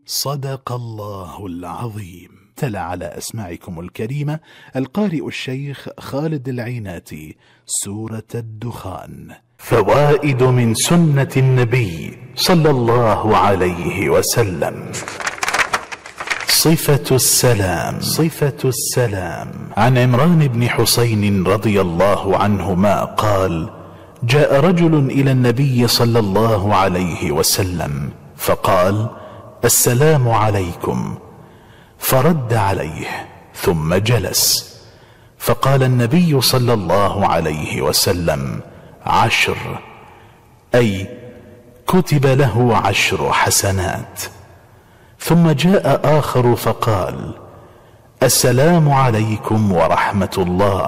صدق الله العظيم. تلا على أسماعكم الكريمة القارئ الشيخ خالد العيناتي سورة الدخان. فوائد من سنة النبي صلى الله عليه وسلم. صفة السلام. صفة السلام. عن عمران بن حسين رضي الله عنهما قال: جاء رجل إلى النبي صلى الله عليه وسلم فقال: السلام عليكم، فرد عليه ثم جلس، فقال النبي صلى الله عليه وسلم: 10، أي كتب له 10 حسنات. ثم جاء آخر فقال: السلام عليكم ورحمة الله،